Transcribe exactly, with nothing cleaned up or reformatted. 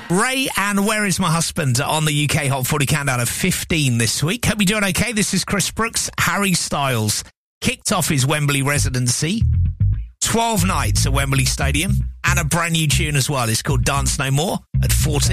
Ray and Where Is My Husband on the U K Hot forty Countdown of fifteen this week. Hope you're doing okay. This is Chris Brooks. Harry Styles kicked off his Wembley residency. twelve nights at Wembley Stadium and a brand new tune as well. It's called Dance No More at fourteen.